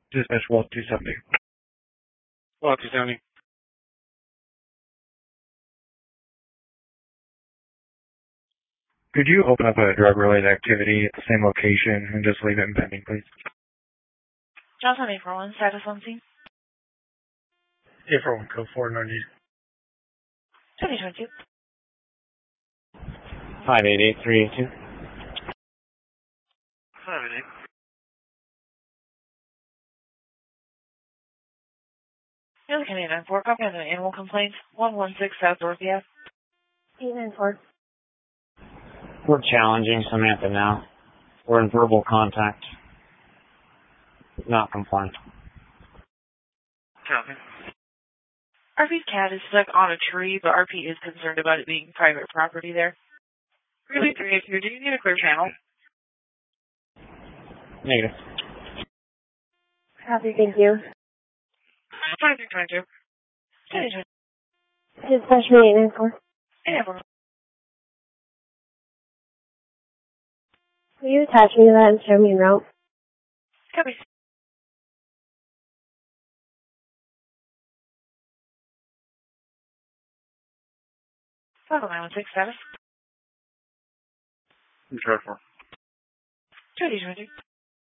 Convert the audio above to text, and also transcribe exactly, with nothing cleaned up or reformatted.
Dispatch Wall two seventy. Wall two seventy. Could you open up a drug-related activity at the same location and just leave it in pending, please? Johnson eight four one, status on scene. eight four one, code four ninety. twenty twenty-two. five eight eight three eight two. five eight eight. You're looking at nine four, copy on an animal complaint, one one six South Dorothy Ave. eight nine four. We're challenging Samantha now. We're in verbal contact. Not compliant. Copy. R P's cat is stuck on a tree, but R P is concerned about it being private property there. Really three eight two, do you need a clear channel? Negative. Copy, thank you. twenty-three twenty-two. twenty twenty-two. Dispatch me eight nine four. eight nine four. Will you attach me to that and show me en route? Copy. five nine one six status. I'm charged for. twenty twenty-two.